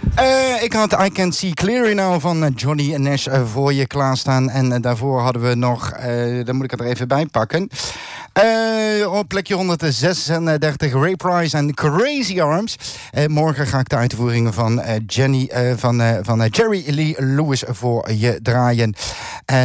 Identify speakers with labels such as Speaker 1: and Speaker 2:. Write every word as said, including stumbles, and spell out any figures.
Speaker 1: Uh, ik had I Can See Clearly Now van uh, Johnny Nash uh, voor je klaarstaan. En uh, daarvoor hadden we nog, uh, dan moet ik het er even bij pakken. Uh, op plekje honderdzesendertig Ray Price en Crazy Arms. Uh, morgen ga ik de uitvoeringen van, uh, Jenny, uh, van, uh, van uh, Jerry Lee Lewis voor je draaien. Uh,